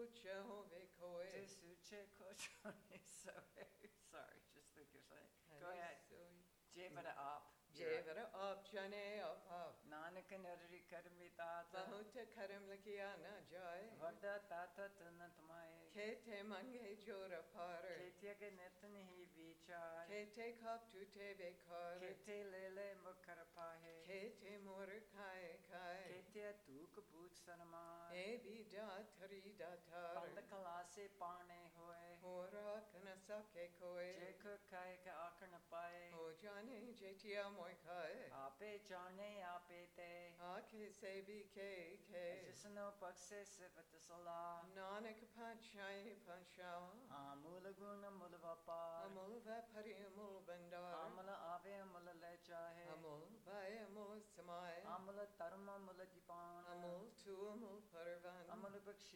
kucha hove koe. Tisuche kochone soe. Sorry, just think you're saying. Go ahead. Jevada up. Jevara up jane up up. Nanak narri karmi tata. Bahuta karam lakiana jai. Varda tata tunatmae. Kete mange jora par. Ketya ke netni hi vichar. Kete kap tute bekar. Kete lele mukharapahe. Kete mor kai kai. Ketya tuk puch sarmar. E bida tari datar. Pandakala se pane hoye. Hora kana sake koe. Jekho kai ka akarna pae. O jane jetia moi kai. Ape jane ape te. Ake sebi ke ke. Jisno pakse sivata salah. Nanak panchai panchao. Amula guna mula vapar. Amul vapari amul bandar. Amala ave amula lechahe. Amul vai amul samai. Amula tarma mula dipan. Amul tu amul parvan. Amula bakshi